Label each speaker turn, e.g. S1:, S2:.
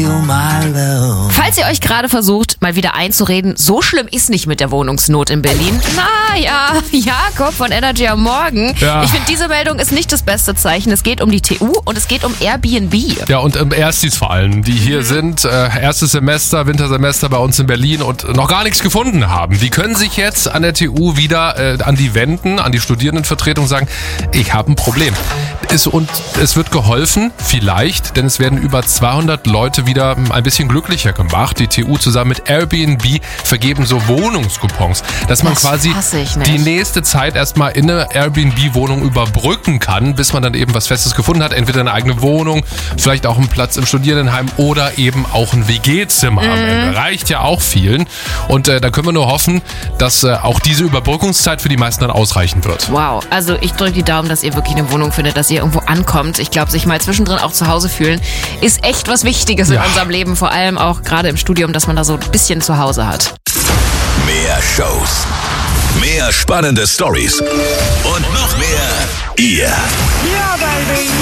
S1: Falls ihr euch gerade versucht, mal wieder einzureden, so schlimm ist nicht mit der Wohnungsnot in Berlin. Naja, Jakob von Energy am Morgen.
S2: Ja.
S1: Ich finde, diese Meldung ist nicht das beste Zeichen. Es geht um die TU und es geht um Airbnb.
S2: Ja, und Erstis vor allem, die hier sind, erstes Semester, Wintersemester bei uns in Berlin und noch gar nichts gefunden haben. Die können sich jetzt an der TU wieder an die wenden, an die Studierendenvertretung sagen, ich habe ein Problem. Und es wird geholfen, vielleicht, denn es werden über 200 Leute wieder ein bisschen glücklicher gemacht. Die TU zusammen mit Airbnb vergeben so Wohnungskupons, dass man quasi die nächste Zeit erstmal in eine Airbnb-Wohnung überbrücken kann, bis man dann eben was Festes gefunden hat. Entweder eine eigene Wohnung, vielleicht auch einen Platz im Studierendenheim oder eben auch ein WG-Zimmer. Reicht ja auch vielen. Und da können wir nur hoffen, dass auch diese Überbrückungszeit für die meisten dann ausreichen wird.
S1: Wow, also ich drücke die Daumen, dass ihr wirklich eine Wohnung findet, dass ihr irgendwo ankommt. Ich glaube, sich mal zwischendrin auch zu Hause fühlen, ist echt was Wichtiges in unserem Leben. Vor allem auch gerade im Studium, dass man da so ein bisschen zu Hause hat.
S3: Mehr Shows, mehr spannende Storys und noch mehr ihr.
S4: Ja, Baby.